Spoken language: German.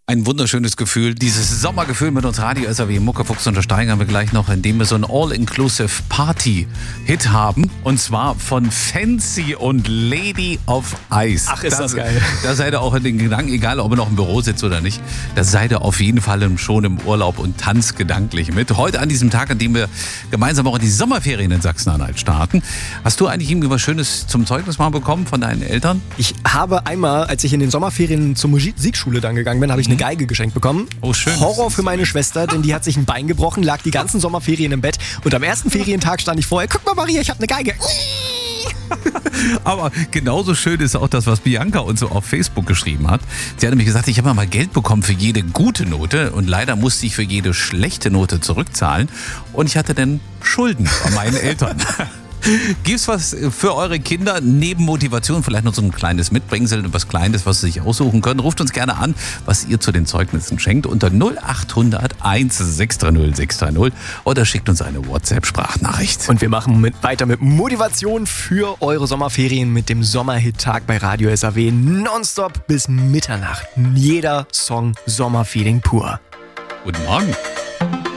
Ein wunderschönes Gefühl, dieses Sommergefühl mit uns Radio SAW Muckefuchs untersteigern wir gleich noch, indem wir so einen All-Inclusive Party-Hit haben. Und zwar von Fancy und Lady of Ice. Ach, ist das geil. Da seid ihr auch in den Gedanken, egal ob ihr noch im Büro sitzt oder nicht, da seid ihr auf jeden Fall schon im Urlaub und tanzt gedanklich mit. Heute an diesem Tag, an dem wir gemeinsam auch in die Sommerferien in Sachsen-Anhalt starten. Hast du eigentlich irgendwie was Schönes zum Zeugnis mal bekommen von deinen Eltern? Ich habe einmal, als ich in den Sommerferien zur Musikschule dann gegangen bin, habe ich eine Geige geschenkt bekommen. Oh, schön. Horror für meine Schwester, denn die hat sich ein Bein gebrochen, lag die ganzen Sommerferien im Bett und am ersten Ferientag stand ich vorher, guck mal Maria, ich habe eine Geige. Aber genauso schön ist auch das, was Bianca uns so auf Facebook geschrieben hat. Sie hat nämlich gesagt, ich habe mal Geld bekommen für jede gute Note und leider musste ich für jede schlechte Note zurückzahlen und ich hatte dann Schulden bei meinen Eltern. Gibt's was für eure Kinder neben Motivation, vielleicht noch so ein kleines Mitbringsel, was Kleines, was sie sich aussuchen können? Ruft uns gerne an, was ihr zu den Zeugnissen schenkt unter 0800 1630 630 oder schickt uns eine WhatsApp-Sprachnachricht. Und wir machen weiter mit Motivation für eure Sommerferien mit dem Sommerhit-Tag bei Radio SAW. Nonstop bis Mitternacht. Jeder Song Sommerfeeling pur. Guten Morgen.